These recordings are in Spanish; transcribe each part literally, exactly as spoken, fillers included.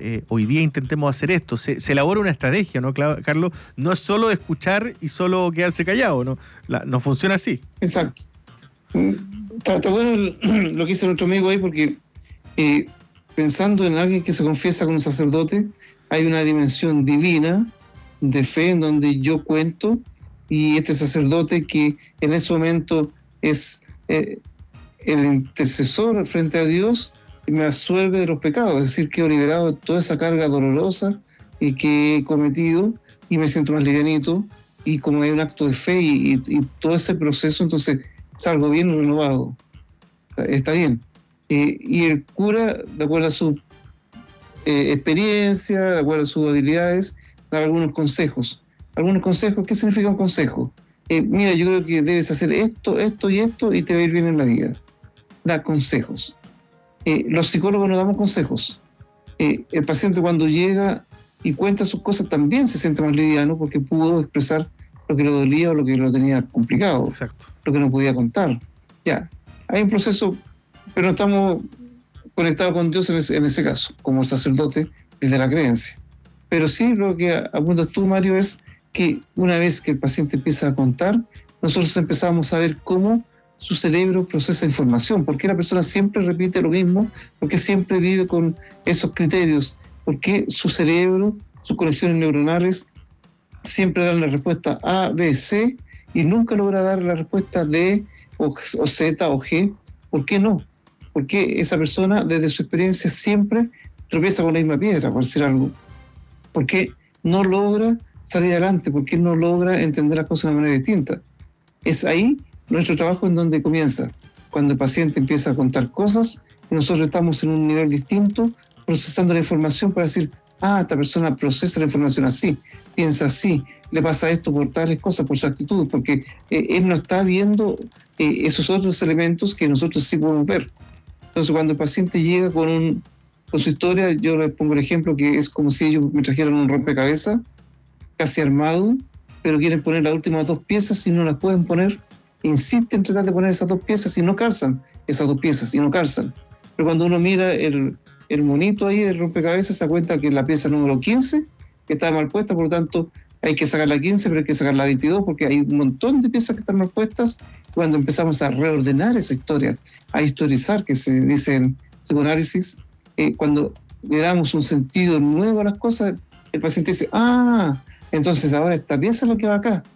eh, hoy día intentemos hacer esto. Se, se elabora una estrategia, ¿no, Carlos? No es solo escuchar y solo quedarse callado, ¿no? La, no funciona así. Exacto. Está, está bueno lo que dice nuestro amigo ahí, porque eh, pensando en alguien que se confiesa con un sacerdote, hay una dimensión divina de fe en donde yo cuento, y este sacerdote que en ese momento es eh, el intercesor frente a Dios, me absuelve de los pecados, es decir, quedo liberado de toda esa carga dolorosa y que he cometido, y me siento más livianito, y como hay un acto de fe y, y, y todo ese proceso, entonces salgo bien renovado. Está bien. Eh, y el cura, de acuerdo a su eh, experiencia, de acuerdo a sus habilidades, da algunos consejos. Algunos consejos, ¿qué significa un consejo? Eh, mira, yo creo que debes hacer esto, esto y esto y te va a ir bien en la vida. Da consejos. Eh, los psicólogos nos damos consejos. Eh, el paciente cuando llega y cuenta sus cosas también se siente más liviano porque pudo expresar lo que le dolía o lo que lo tenía complicado. Exacto. Lo que no podía contar. Ya, hay un proceso, pero no estamos conectados con Dios en ese, en ese caso, como el sacerdote desde la creencia. Pero sí lo que apuntas tú, Mario, es que una vez que el paciente empieza a contar, nosotros empezamos a ver cómo su cerebro procesa información, porque la persona siempre repite lo mismo, porque siempre vive con esos criterios, porque su cerebro, sus conexiones neuronales siempre dan la respuesta A, B, C y nunca logra dar la respuesta D o, o Z o G. ¿Por qué no? Porque esa persona desde su experiencia siempre tropieza con la misma piedra, por decir algo. Porque no logra salir adelante, porque no logra entender las cosas de manera distinta. Es ahí nuestro trabajo en donde comienza, cuando el paciente empieza a contar cosas y nosotros estamos en un nivel distinto, procesando la información para decir, ah, esta persona procesa la información así, piensa así, le pasa esto por tales cosas, por su actitud, porque eh, él no está viendo eh, esos otros elementos que nosotros sí podemos ver. Entonces, cuando el paciente llega con, un, con su historia, yo les pongo el ejemplo que es como si ellos me trajeran un rompecabezas casi armado, pero quieren poner las últimas dos piezas y no las pueden poner, insisten en tratar de poner esas dos piezas y no calzan esas dos piezas y no calzan. Pero cuando uno mira el, el monito ahí del rompecabezas, se da cuenta que la pieza número quince está mal puesta, por lo tanto hay que sacar la quince, pero hay que sacar la veintidós, porque hay un montón de piezas que están mal puestas. Cuando empezamos a reordenar esa historia, a historizar, que se dice en psicoanálisis, eh, cuando le damos un sentido nuevo a las cosas, el paciente dice, ah, entonces ahora esta pieza es lo que va acá.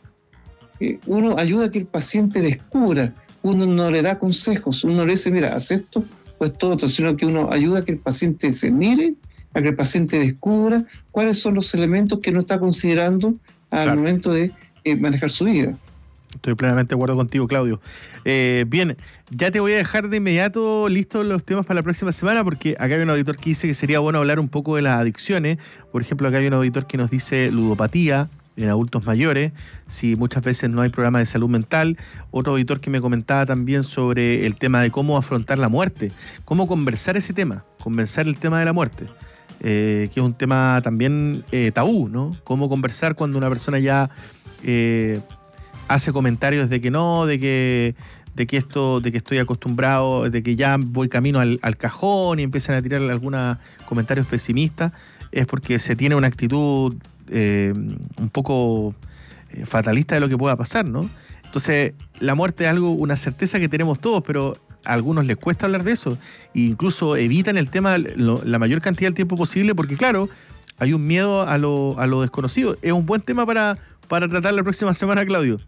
Eh, uno ayuda a que el paciente descubra, uno no le da consejos, uno le dice, mira, haz esto o esto otro, sino que uno ayuda a que el paciente se mire, a que el paciente descubra cuáles son los elementos que no está considerando al claro. momento de eh, manejar su vida. Estoy plenamente de acuerdo contigo, Claudio. Eh, bien, ya te voy a dejar de inmediato listos los temas para la próxima semana, porque acá hay un auditor que dice que sería bueno hablar un poco de las adicciones. Por ejemplo, acá hay un auditor que nos dice ludopatía en adultos mayores, si muchas veces no hay programa de salud mental. Otro auditor que me comentaba también sobre el tema de cómo afrontar la muerte, cómo conversar ese tema, conversar el tema de la muerte. Eh, que es un tema también eh, tabú, ¿no? Cómo conversar cuando una persona ya eh, hace comentarios de que no, de que, de que esto, de que estoy acostumbrado, de que ya voy camino al, al cajón y empiezan a tirar algunos comentarios pesimistas, es porque se tiene una actitud eh, un poco eh, fatalista de lo que pueda pasar, ¿no? Entonces, la muerte es algo, una certeza que tenemos todos, pero a algunos les cuesta hablar de eso, e incluso evitan el tema lo, la mayor cantidad del tiempo posible, porque claro, hay un miedo a lo, a lo desconocido. Es un buen tema para, para tratar la próxima semana, Claudio.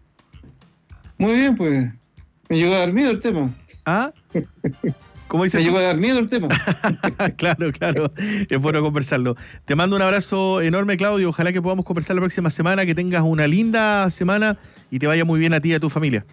Muy bien, pues me llegó a dar miedo el tema. ¿Ah? ¿Cómo dices? Me llegó a dar miedo el tema. Claro, claro, es bueno conversarlo. Te mando un abrazo enorme, Claudio, ojalá que podamos conversar la próxima semana, que tengas una linda semana y te vaya muy bien a ti y a tu familia.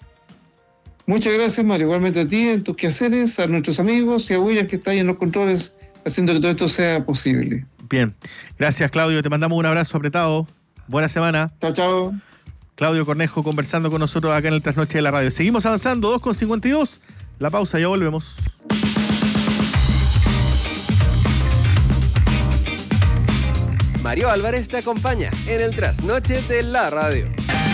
Muchas gracias, Mario. Igualmente a ti, en tus quehaceres, a nuestros amigos y a William, que está ahí en los controles, haciendo que todo esto sea posible. Bien. Gracias, Claudio. Te mandamos un abrazo apretado. Buena semana. Chao, chao. Claudio Cornejo conversando con nosotros acá en el Trasnoche de la Radio. Seguimos avanzando, dos con cincuenta y dos. La pausa, ya volvemos. Mario Álvarez te acompaña en el Trasnoche de la Radio.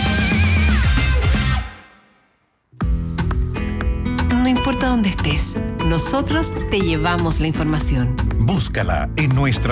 No importa dónde estés, nosotros te llevamos la información. Búscala en nuestra